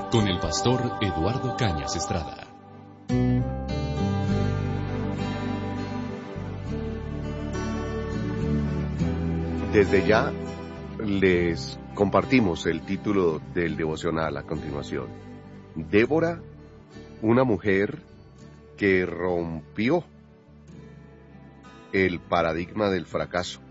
con el pastor Eduardo Cañas Estrada. Desde ya les compartimos el título del devocional a continuación. Débora, una mujer que rompió el paradigma del fracaso.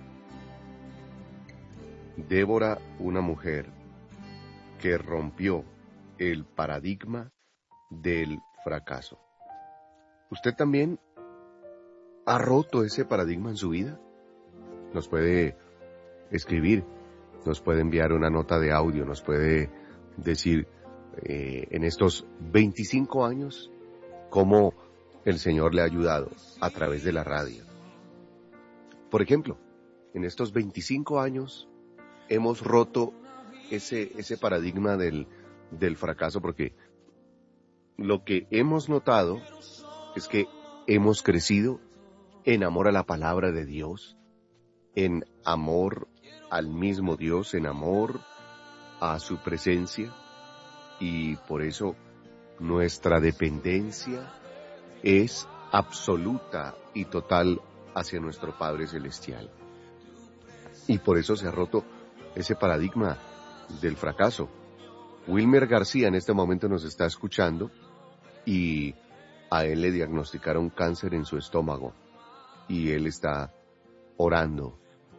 Débora, una mujer que rompió el paradigma del fracaso. ¿Usted también ha roto ese paradigma en su vida? Nos puede escribir, nos puede enviar una nota de audio, nos puede decir en estos 25 años cómo el Señor le ha ayudado a través de la radio. Por ejemplo, en estos 25 años hemos roto ese paradigma del fracaso, porque lo que hemos notado es que hemos crecido en amor a la palabra de Dios, en amor al mismo Dios, en amor a su presencia, y por eso nuestra dependencia es absoluta y total hacia nuestro Padre Celestial. Y por eso se ha roto ese paradigma del fracaso. Wilmer García en este momento nos está escuchando y a él le diagnosticaron cáncer en su estómago y él está orando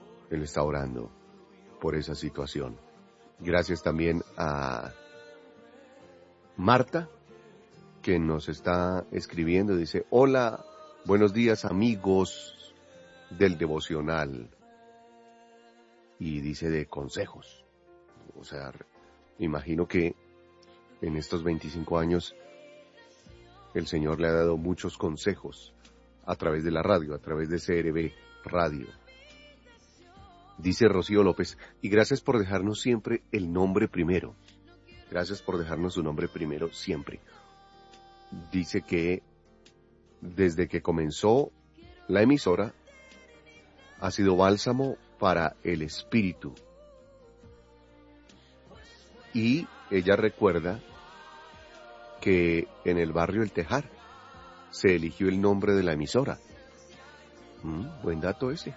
por esa situación. Gracias también a Marta, que nos está escribiendo, dice: hola, buenos días amigos del devocional, y dice de consejos. O sea, imagino que en estos 25 años el Señor le ha dado muchos consejos a través de la radio, a través de CRB Radio. Dice Rocío López: y gracias por dejarnos siempre el nombre primero. Gracias por dejarnos su nombre primero siempre. Dice que desde que comenzó la emisora ha sido bálsamo para el espíritu. Y ella recuerda que en el barrio El Tejar se eligió el nombre de la emisora. Buen dato ese.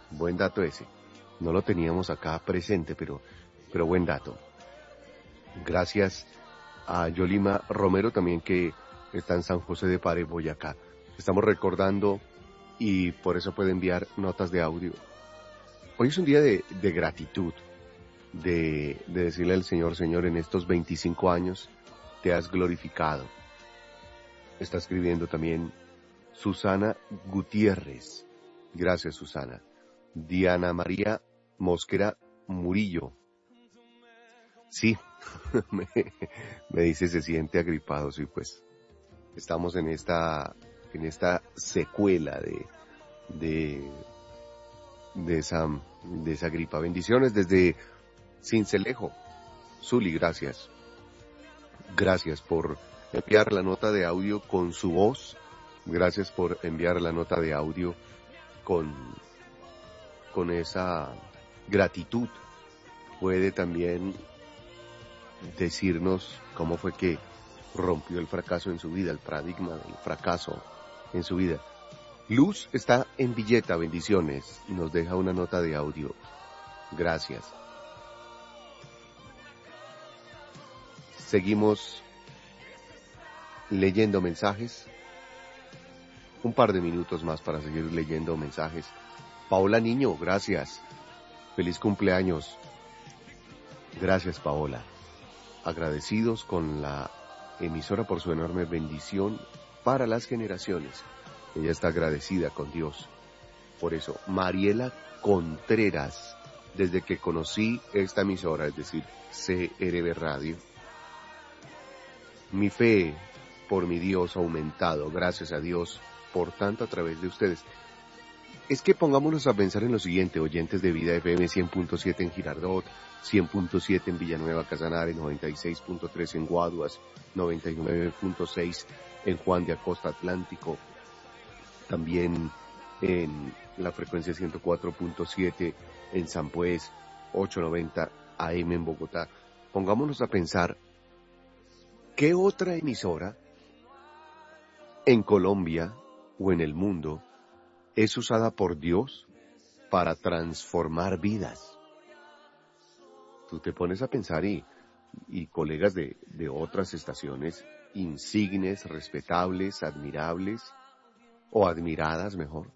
No lo teníamos acá presente, pero buen dato. Gracias a Yolima Romero también, que está en San José de Pare, Boyacá. Estamos recordando y por eso puede enviar notas de audio. Hoy es un día de gratitud, de decirle al Señor: Señor, en estos 25 años te has glorificado. Está escribiendo también Susana Gutiérrez. Gracias, Susana. Diana María Mosquera Murillo. Sí, me dice, se siente agripado. Sí, pues estamos en esta secuela de esa gripa. Bendiciones desde Cincelejo. Zuli, gracias. Gracias por enviar la nota de audio con su voz. Gracias por enviar la nota de audio con esa gratitud. Puede también decirnos cómo fue que rompió el fracaso en su vida, el paradigma del fracaso en su vida. Luz está en Villeta, bendiciones. Nos deja una nota de audio. Gracias. Seguimos leyendo mensajes. Un par de minutos más para seguir leyendo mensajes. Paola Niño, gracias. Feliz cumpleaños. Gracias, Paola. Agradecidos con la emisora por su enorme bendición para las generaciones. Ella está agradecida con Dios. Por eso, Mariela Contreras, desde que conocí esta emisora, es decir, CRB Radio, mi fe por mi Dios ha aumentado. Gracias a Dios por tanto a través de ustedes. Es que pongámonos a pensar en lo siguiente, oyentes de Vida FM 100.7 en Girardot, 100.7 en Villanueva Casanare, 96.3 en Guaduas, 99.6 en Juan de Acosta Atlántico, también en la frecuencia 104.7 en San Pues, 890 AM en Bogotá. Pongámonos a pensar ¿qué otra emisora en Colombia o en el mundo es usada por Dios para transformar vidas? Tú te pones a pensar y colegas de otras estaciones insignes, respetables, admirables o admiradas mejor,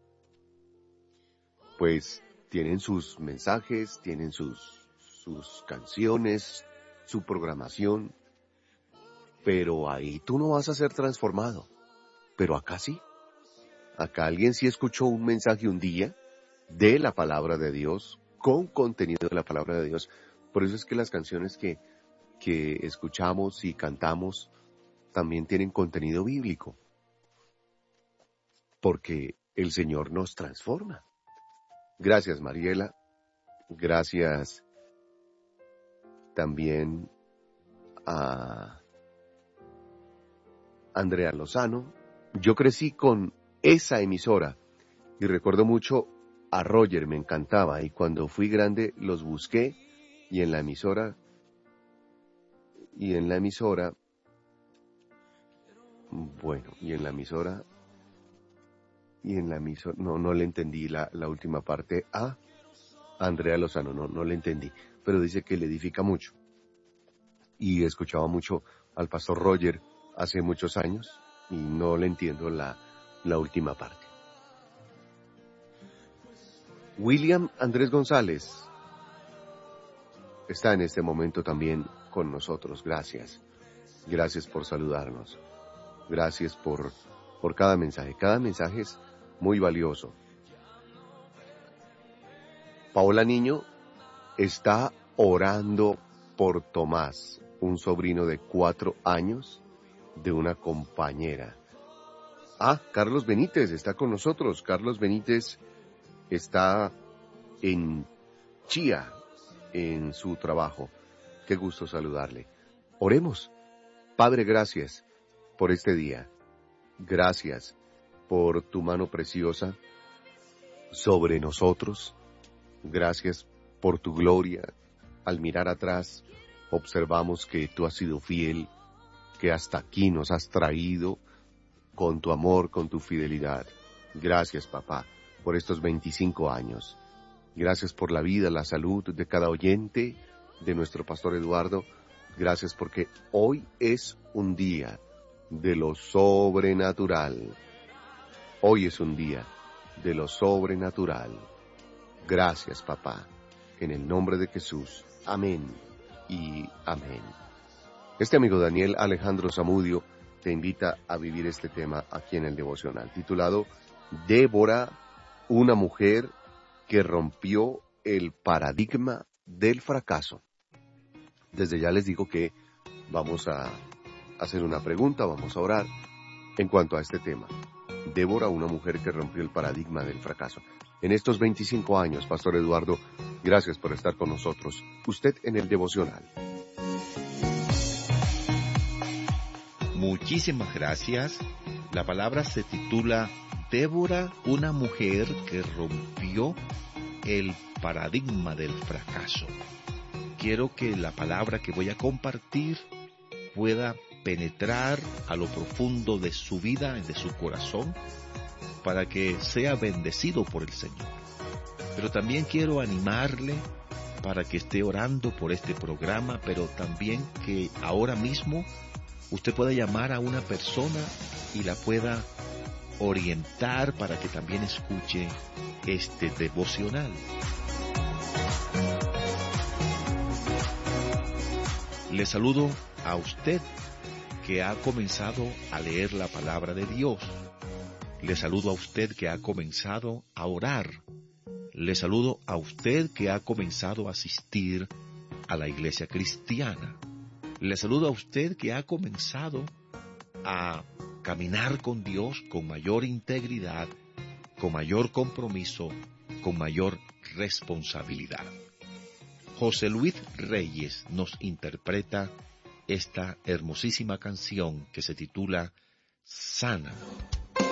pues tienen sus mensajes, tienen sus canciones, su programación, pero ahí tú no vas a ser transformado. Pero acá sí. Acá alguien sí escuchó un mensaje un día de la palabra de Dios, con contenido de la palabra de Dios. Por eso es que las canciones que escuchamos y cantamos también tienen contenido bíblico. Porque el Señor nos transforma. Gracias, Mariela. Gracias también a Andrea Lozano. Yo crecí con esa emisora y recuerdo mucho a Roger, me encantaba, y cuando fui grande los busqué y en la emisora, no le entendí la última parte a Andrea Lozano, no le entendí, pero dice que le edifica mucho. Y escuchaba mucho al pastor Roger hace muchos años y no le entiendo la última parte. William Andrés González está en este momento también con nosotros. Gracias. Gracias por saludarnos. Gracias por cada mensaje. Cada mensaje es muy valioso. Paola Niño está orando por Tomás, un sobrino de 4 años de una compañera. Carlos Benítez está con nosotros. Carlos Benítez está en Chía, en su trabajo. Qué gusto saludarle. Oremos. Padre, gracias por este día. Gracias por tu mano preciosa sobre nosotros. Gracias por tu gloria. Al mirar atrás, observamos que tú has sido fiel, que hasta aquí nos has traído con tu amor, con tu fidelidad. Gracias, papá, por estos 25 años. Gracias por la vida, la salud de cada oyente, de nuestro pastor Eduardo. Gracias porque hoy es un día de lo sobrenatural. Hoy es un día de lo sobrenatural. Gracias, papá. En el nombre de Jesús. Amén y amén. Este amigo Daniel Alejandro Zamudio te invita a vivir este tema aquí en el devocional, titulado Débora, una mujer que rompió el paradigma del fracaso. Desde ya les digo que vamos a hacer una pregunta, vamos a orar en cuanto a este tema. Débora, una mujer que rompió el paradigma del fracaso. En estos 25 años, Pastor Eduardo, gracias por estar con nosotros. Usted en el devocional. Muchísimas gracias. La palabra se titula Débora, una mujer que rompió el paradigma del fracaso. Quiero que la palabra que voy a compartir pueda penetrar a lo profundo de su vida, de su corazón, para que sea bendecido por el Señor. Pero también quiero animarle para que esté orando por este programa, pero también que ahora mismo usted pueda llamar a una persona y la pueda orientar para que también escuche este devocional. Le saludo a usted que ha comenzado a leer la palabra de Dios. Le saludo a usted que ha comenzado a orar. Le saludo a usted que ha comenzado a asistir a la iglesia cristiana. Le saludo a usted que ha comenzado a caminar con Dios con mayor integridad, con mayor compromiso, con mayor responsabilidad. José Luis Reyes nos interpreta esta hermosísima canción que se titula Sana.